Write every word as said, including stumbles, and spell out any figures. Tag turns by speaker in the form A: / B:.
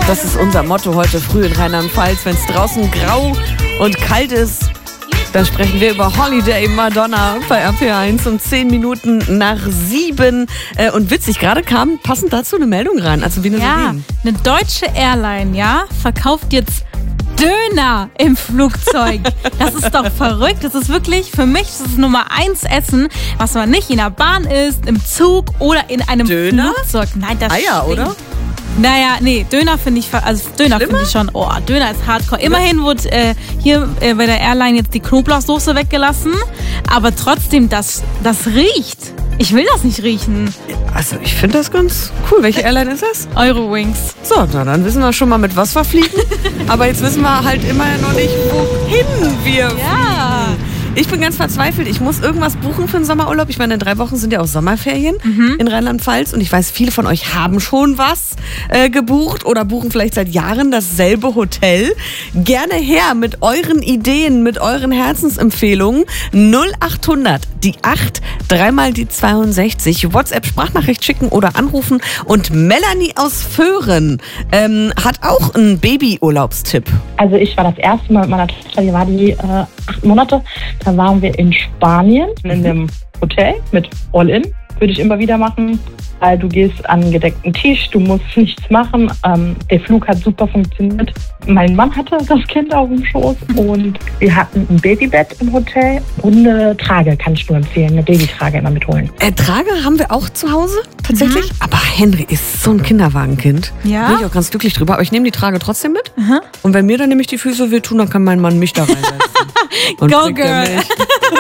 A: Das ist unser Motto heute früh in Rheinland-Pfalz. Wenn es draußen grau und kalt ist, dann sprechen wir über Holiday Madonna bei R P eins um zehn Minuten nach sieben. Äh, und witzig, gerade kam passend dazu eine Meldung rein. Also wie eine
B: Ja, eine deutsche Airline, ja, verkauft jetzt Döner im Flugzeug. Das ist doch verrückt. Das ist wirklich, für mich, das ist Nummer eins Essen, was man nicht in der Bahn isst, im Zug oder in einem
A: Döner?
B: Flugzeug. Nein, das
A: Eier,
B: stinkt.
A: oder?
B: Naja, nee, Döner finde ich, also Döner finde ich schon, oh, Döner ist hardcore. Immerhin wurde äh, hier äh, bei der Airline jetzt die Knoblauchsoße weggelassen, aber trotzdem, das, das riecht. Ich will das nicht riechen.
A: Also ich finde das ganz cool. Welche Airline ist das?
B: Eurowings.
A: So, na, dann wissen wir schon mal, mit was wir fliegen. Aber jetzt wissen wir halt immer noch nicht, wohin wir fliegen.
B: Ja.
A: Ich bin ganz verzweifelt. Ich muss irgendwas buchen für den Sommerurlaub. Ich meine, in drei Wochen sind ja auch Sommerferien
B: Mhm.
A: in Rheinland-Pfalz. Und ich weiß, viele von euch haben schon was äh, gebucht oder buchen vielleicht seit Jahren dasselbe Hotel. Gerne her mit euren Ideen, mit euren Herzensempfehlungen. null achthundert, die acht, dreimal die zweiundsechzig. WhatsApp-Sprachnachricht schicken oder anrufen. Und Melanie aus Föhren ähm, hat auch einen Babyurlaubstipp.
C: Also ich war das erste Mal mit meiner Tochter, die war die äh, acht Monate. Da waren wir in Spanien in einem Hotel mit All-In. Würde ich immer wieder machen, weil du gehst an einen gedeckten Tisch, du musst nichts machen. Ähm, der Flug hat super funktioniert. Mein Mann hatte das Kind auf dem Schoß und wir hatten ein Babybett im Hotel und eine Trage, kann ich nur empfehlen, eine Babytrage immer mitholen.
A: Äh, Trage haben wir auch zu Hause, tatsächlich. Aber Henry ist so ein Kinderwagenkind.
B: Ja?
A: Bin ich auch ganz glücklich drüber. Aber ich nehme die Trage trotzdem mit.
B: Aha.
A: Und wenn mir dann nämlich die Füße wehtun, dann kann mein Mann mich da reinsetzen. Und
B: Go,
A: trinkt er
B: girl.
A: Milch.